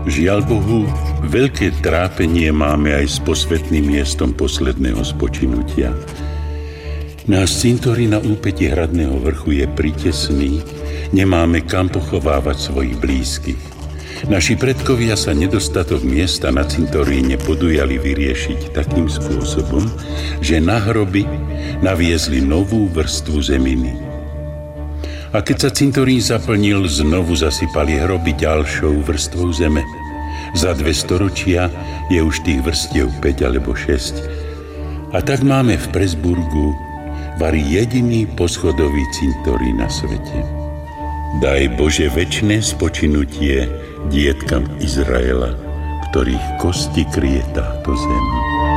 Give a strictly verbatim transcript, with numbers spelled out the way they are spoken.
Žiaľ Bohu, veľké trápenie máme aj s posvätným miestom posledného spočinutia. Náš cintorín na úpäti Hradného vrchu je pritesný, nemáme kam pochovávať svojich blízkych. Naši predkovia sa nedostatok miesta na cintoríne podujali vyriešiť takým spôsobom, že na hroby naviezli novú vrstvu zeminy. A keď sa cintorín zaplnil, znovu zasypali hroby ďalšou vrstvou zeme. Za dve storočia je už tých vrstiev päť alebo šesť. A tak máme v Pressburgu vari jediný poschodový cintorín na svete. Daj Bože večné spočinutie dietkam Izraela, ktorých kosti kryje táto zem.